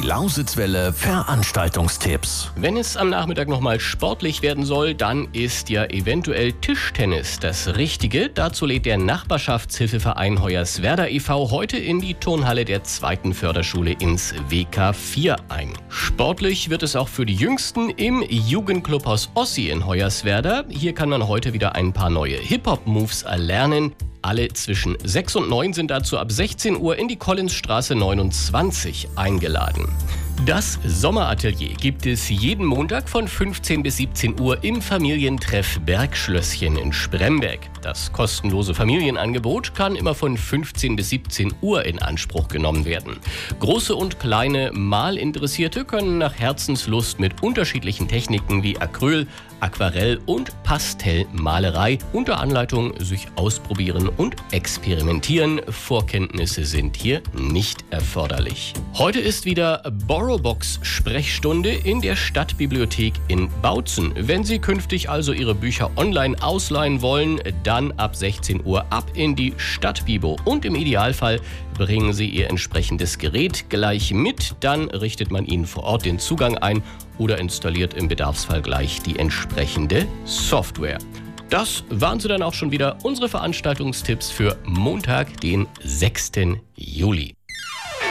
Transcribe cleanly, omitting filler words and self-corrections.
Lausitzwelle Veranstaltungstipps. Wenn es am Nachmittag nochmal sportlich werden soll, dann ist ja eventuell Tischtennis das Richtige. Dazu lädt der Nachbarschaftshilfeverein Hoyerswerda e.V. heute in die Turnhalle der 2. Förderschule ins WK 4 ein. Sportlich wird es auch für die Jüngsten im Jugendclubhaus Ossi in Hoyerswerda. Hier kann man heute wieder ein paar neue Hip-Hop-Moves erlernen. Alle zwischen 6 und 9 sind dazu ab 16 Uhr in die Collinsstraße 29 eingeladen. Das Sommeratelier gibt es jeden Montag von 15 bis 17 Uhr im Familientreff Bergschlösschen in Spremberg. Das kostenlose Familienangebot kann immer von 15 bis 17 Uhr in Anspruch genommen werden. Große und kleine Malinteressierte können nach Herzenslust mit unterschiedlichen Techniken wie Acryl, Aquarell und Pastellmalerei unter Anleitung sich ausprobieren und experimentieren. Vorkenntnisse sind hier nicht erforderlich. Heute ist wieder Borrowbox-Sprechstunde in der Stadtbibliothek in Bautzen. Wenn Sie künftig also Ihre Bücher online ausleihen wollen, dann ab 16 Uhr ab in die Stadtbibo und im Idealfall bringen Sie Ihr entsprechendes Gerät gleich mit. Dann richtet man Ihnen vor Ort den Zugang ein oder installiert im Bedarfsfall gleich die entsprechende Software. Das waren sie dann auch schon wieder, unsere Veranstaltungstipps für Montag, den 6. Juli.